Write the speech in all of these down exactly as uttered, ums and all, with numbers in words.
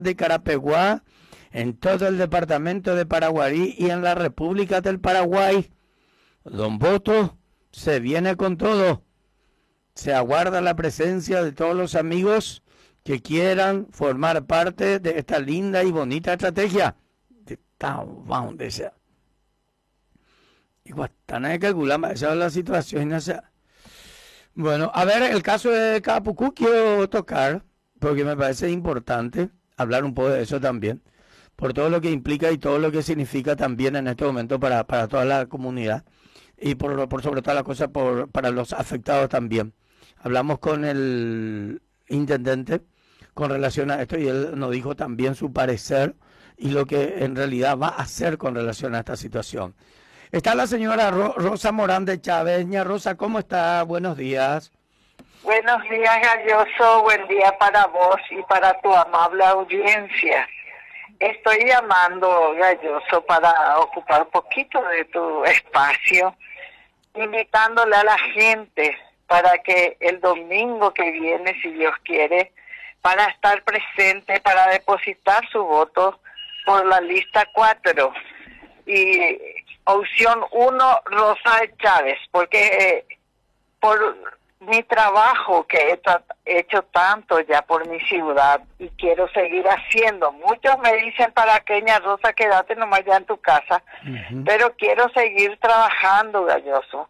de Carapeguá, en todo el departamento de Paraguarí y en la República del Paraguay. Don Boto se viene con todo. Se aguarda la presencia de todos los amigos que quieran formar parte de esta linda y bonita estrategia. De Tabán, de esa. Y Guastana de calcular, esa es la situación. Esa. Bueno, a ver, el caso de Capucú quiero tocar, porque me parece importante hablar un poco de eso también, por todo lo que implica y todo lo que significa también en este momento para, para toda la comunidad y por, por sobre todas las cosas por, para los afectados también. Hablamos con el intendente con relación a esto y él nos dijo también su parecer y lo que en realidad va a hacer con relación a esta situación. Está la señora Ro Rosa Morán de Chávez. Doña Rosa, ¿cómo está? Buenos días. Buenos días, Galloso. Buen día para vos y para tu amable audiencia. Estoy llamando, Galloso, para ocupar un poquito de tu espacio, invitándole a la gente para que el domingo que viene, si Dios quiere, para estar presente, para depositar su voto por la lista cuatro. Y opción uno, Rosa de Chávez, porque eh, por mi trabajo que he hecho tanto ya por mi ciudad y quiero seguir haciendo. Muchos me dicen, para Queña Rosa, quédate nomás ya en tu casa, uh-huh. Pero quiero seguir trabajando, Galloso.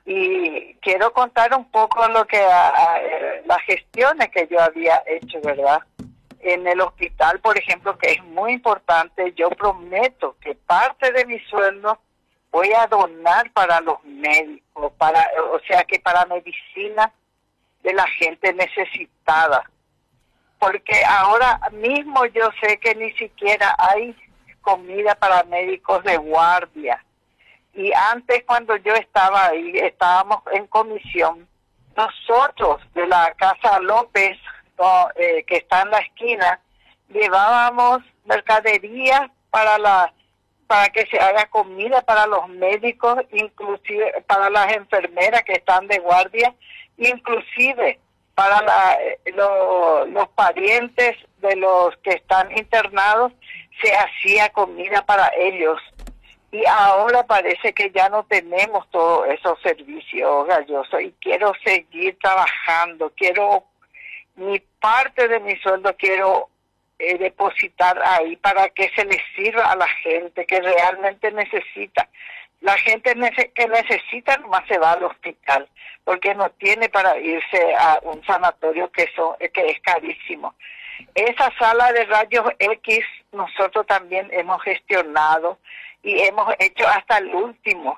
Y quiero contar un poco lo que a, a, las gestiones que yo había hecho, ¿verdad? En el hospital, por ejemplo, que es muy importante, yo prometo que parte de mi sueldo voy a donar para los médicos, para, o sea que para medicina de la gente necesitada. Porque ahora mismo yo sé que ni siquiera hay comida para médicos de guardia. Y antes, cuando yo estaba ahí, estábamos en comisión, nosotros de la Casa López, no, eh, que está en la esquina, llevábamos mercadería para la para que se haga comida para los médicos, inclusive para las enfermeras que están de guardia, inclusive para la, lo, los parientes de los que están internados, se hacía comida para ellos. Y ahora parece que ya no tenemos todos esos servicios, Galloso, y quiero seguir trabajando, quiero, mi parte de mi sueldo quiero Eh, depositar ahí para que se les sirva a la gente que realmente necesita. La gente nece que necesita nomás se va al hospital porque no tiene para irse a un sanatorio que, son, que es carísimo. Esa sala de rayos X nosotros también hemos gestionado y hemos hecho hasta el último.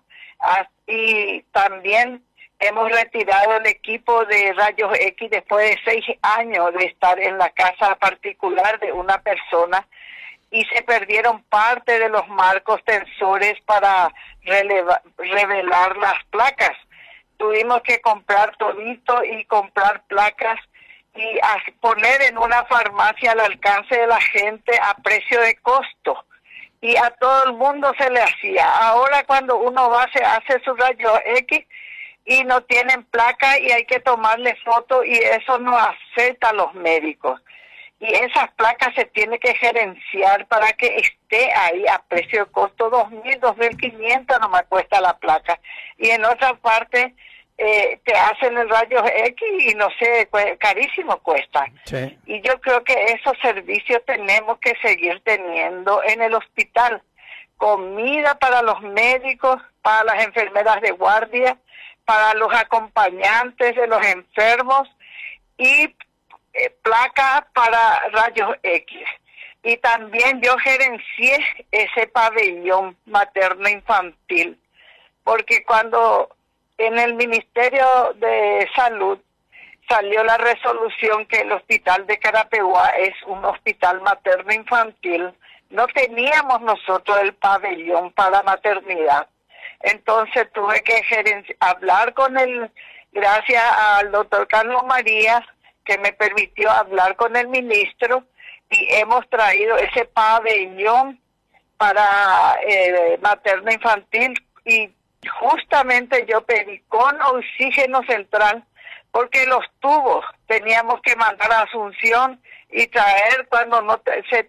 Y también hemos retirado el equipo de rayos X después de seis años de estar en la casa particular de una persona y se perdieron parte de los marcos tensores para releva, revelar las placas. Tuvimos que comprar todito y comprar placas y poner en una farmacia al alcance de la gente a precio de costo. Y a todo el mundo se le hacía. Ahora cuando uno va, se hace su rayo X y no tienen placa y hay que tomarle foto y eso no acepta a los médicos. Y esas placas se tiene que gerenciar para que esté ahí a precio de costo dos mil, dos mil quinientos no me cuesta la placa. Y en otra parte eh, te hacen el rayos X y no sé, carísimo cuesta. Sí. Y yo creo que esos servicios tenemos que seguir teniendo en el hospital. Comida para los médicos, para las enfermeras de guardia, para los acompañantes de los enfermos y eh, placa para rayos X. Y también yo gerencié ese pabellón materno-infantil, porque cuando en el Ministerio de Salud salió la resolución que el hospital de Carapeguá es un hospital materno-infantil, no teníamos nosotros el pabellón para maternidad. Entonces tuve que hablar con el, gracias al doctor Carlos María, que me permitió hablar con el ministro, y hemos traído ese pabellón para eh, materno infantil, y justamente yo pedí con oxígeno central, porque los tubos teníamos que mandar a Asunción y traer cuando no te, se